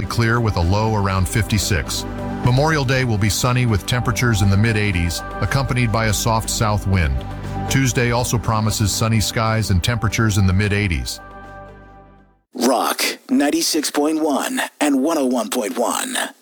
clear with a low around 56. Memorial Day will be sunny with temperatures in the mid-80s, accompanied by a soft south wind. Tuesday also promises sunny skies and temperatures in the mid-80s. Rock 96.1 and 101.1.